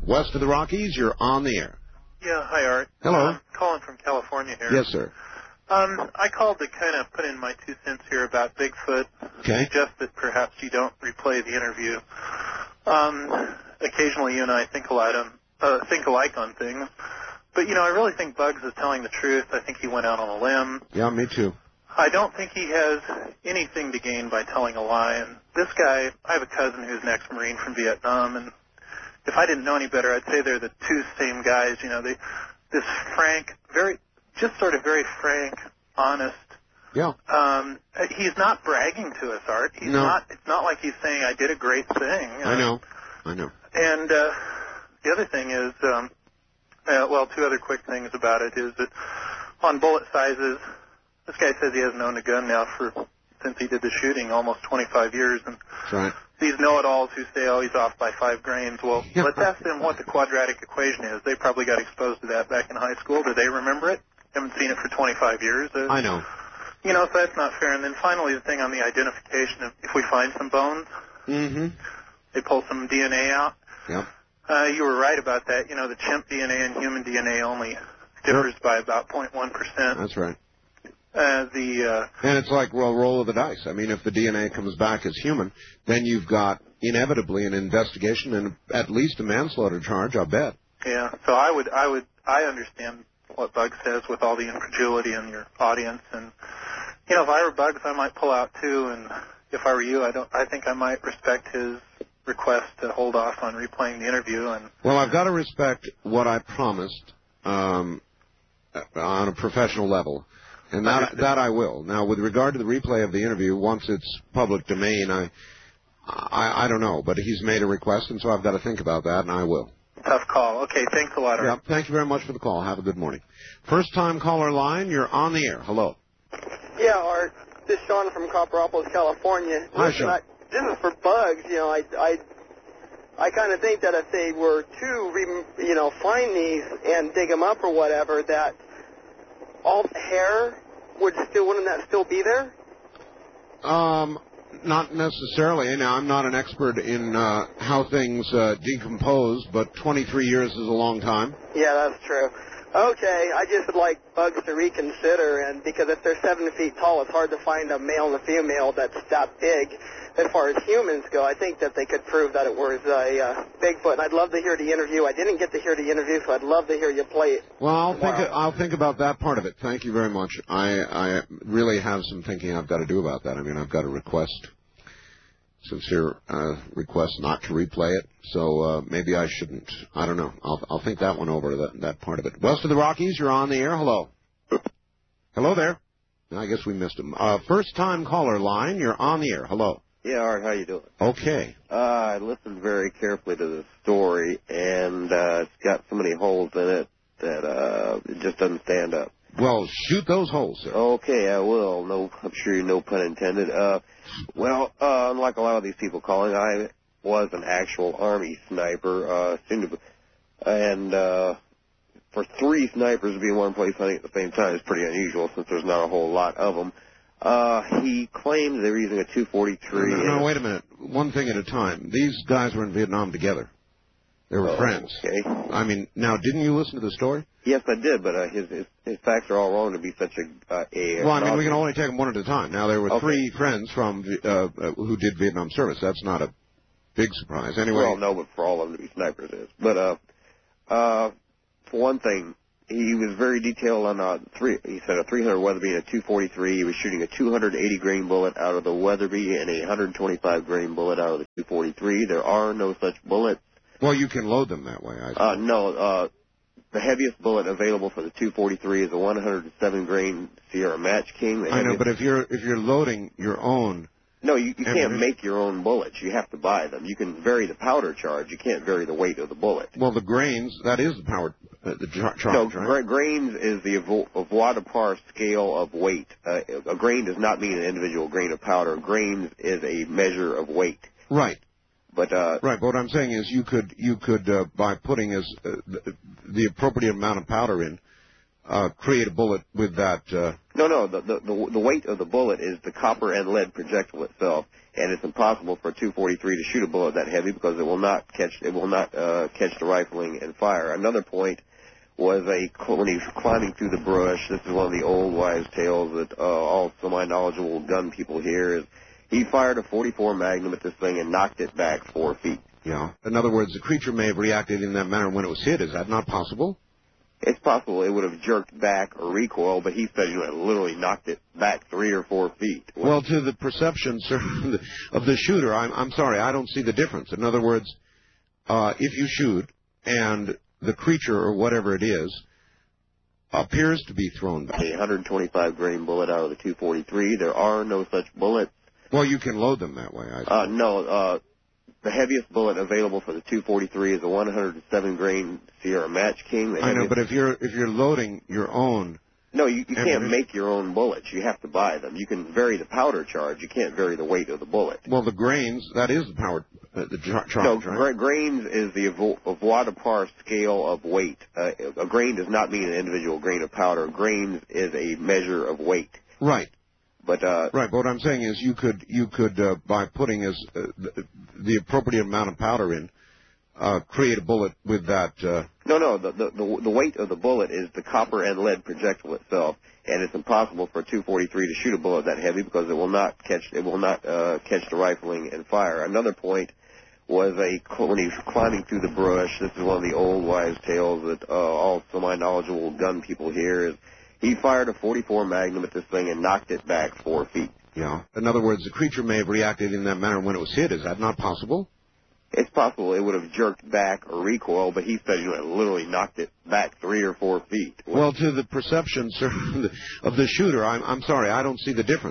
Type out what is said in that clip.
West of the Rockies, you're on the air. Yeah, hi, Art. Hello. Calling from California here. Yes, sir. I called to kind of put in my 2 cents here about Bigfoot. Okay. Suggest that perhaps you don't replay the interview. Occasionally you and I think alike on things. But, I really think Bugs is telling the truth. I think he went out on a limb. Yeah, me too. I don't think he has anything to gain by telling a lie. And this guy, I have a cousin who's an ex-Marine from Vietnam, and if I didn't know any better, I'd say they're the two same guys. This frank, very frank, honest. Yeah. He's not bragging to us, Art. It's not like he's saying I did a great thing. I know. And the other thing is, 2 other quick things about it is that on bullet sizes, this guy says he hasn't owned a gun now since he did the shooting, almost 25 years. And that's right. These know-it-alls who say, he's off by 5 grains. Well, let's ask them what the quadratic equation is. They probably got exposed to that back in high school. Do they remember it? Haven't seen it for 25 years. I know. So that's not fair. And then finally, the thing on the identification, if we find some bones, they pull some DNA out. Yep. You were right about that. The chimp DNA and human DNA only differs by about 0.1%. That's right. And it's like, roll of the dice. I mean, if the DNA comes back as human, then you've got inevitably an investigation and at least a manslaughter charge, I'll bet. Yeah. So I understand what Bugs says with all the incredulity in your audience, and if I were Bugs, I might pull out too. And if I were you, I think I might respect his request to hold off on replaying the interview. And well, I've got to respect what I promised on a professional level. And that I will. Now, with regard to the replay of the interview, once it's public domain, I don't know. But he's made a request, and so I've got to think about that, and I will. Tough call. Okay, thanks a lot, Art. Yeah, thank you very much for the call. Have a good morning. First-time caller line, you're on the air. Hello. Yeah, Art. This is Sean from Copperopolis, California. Hi, Sean. This is for Bugs. I kind of think that if they were to, find these and dig them up or whatever, that all the hair wouldn't that still be there? Not necessarily. Now, I'm not an expert in how things decompose, but 23 years is a long time. Yeah, that's true. Okay, I just would like Bugs to reconsider, and because if they're 7 feet tall, it's hard to find a male and a female that's that big. As far as humans go, I think that they could prove that it was a Bigfoot, and I'd love to hear the interview. I didn't get to hear the interview, so I'd love to hear you play it. Well, I'll think about that part of it. Thank you very much. I really have some thinking I've got to do about that. I mean, I've got a sincere request not to replay it, so maybe I shouldn't. I don't know. I'll think that one over, that part of it. West of the Rockies, you're on the air. Hello. Hello there. I guess we missed him. First-time caller line, you're on the air. Hello. Yeah, Art, how you doing? Okay. I listened very carefully to the story, and it's got so many holes in it that it just doesn't stand up. Well, shoot those holes, sir. Okay, I will. No, I'm sure no pun intended. Unlike a lot of these people calling, I was an actual Army sniper, and for 3 snipers to be in one place hunting at the same time is pretty unusual since there's not a whole lot of them. He claims they were using a 243. No, wait a minute. One thing at a time. These guys were in Vietnam together. They were friends. Okay. I mean, now, didn't you listen to the story? Yes, I did, but his facts are all wrong to be such a well, I mean, we can only take them one at a time. Now, there were 3 friends from who did Vietnam service. That's not a big surprise. Anyway. Well, no, but for all of them to be snipers is. But for one thing, he was very detailed on he said a 300 Weatherby and a 243. He was shooting a 280 grain bullet out of the Weatherby and a 125 grain bullet out of the 243. There are no such bullets. Well, you can load them that way, I suppose. No, the heaviest bullet available for the 243 is a 107 grain Sierra Match King. I know, but if you're loading your own. No, you can't make your own bullets. You have to buy them. You can vary the powder charge. You can't vary the weight of the bullet. Well, the grains, that is the power, the charge, no, right? Grains is the avoirdupois scale of weight. A grain does not mean an individual grain of powder. Grains is a measure of weight. Right. But right. But what I'm saying is, you could by putting the appropriate amount of powder in, create a bullet with that. No. The weight of the bullet is the copper and lead projectile itself, and it's impossible for a 243 to shoot a bullet that heavy because it will not catch the rifling and fire. Another point was when he was climbing through the brush. This is one of the old wives' tales that all semi-knowledgeable gun people hear. Is he fired a .44 Magnum at this thing and knocked it back 4 feet. Yeah. In other words, the creature may have reacted in that manner when it was hit. Is that not possible? It's possible it would have jerked back or recoiled, but he said it literally knocked it back 3 or 4 feet. Well, to the perception, sir, of the shooter, I'm sorry, I don't see the difference. In other words, if you shoot and the creature or whatever it is appears to be thrown back. A 125 grain bullet out of the 243. There are no such bullets. Well, you can load them that way, I suppose. No. The heaviest bullet available for the 243 is a 107 grain Sierra Match King. I know, but if you're loading your own. No, you can't make your own bullets. You have to buy them. You can vary the powder charge. You can't vary the weight of the bullet. Well, the grains, that is the power, the charge, no, right? Grains is the avoirdupois scale of weight. A grain does not mean an individual grain of powder. Grains is a measure of weight. Right. But right. But what I'm saying is, you could by putting the appropriate amount of powder in, create a bullet with that. No. The weight of the bullet is the copper and lead projectile itself, and it's impossible for a 243 to shoot a bullet that heavy because it will not catch the rifling and fire. Another point was when he was climbing through the brush. This is one of the old wives' tales that all semi-knowledgeable gun people hear. Is he fired a .44 Magnum at this thing and knocked it back 4 feet. Yeah. In other words, the creature may have reacted in that manner when it was hit. Is that not possible? It's possible it would have jerked back or recoiled, but he said it literally knocked it back 3 or 4 feet. Well, to the perception, sir, of the shooter, I'm sorry, I don't see the difference.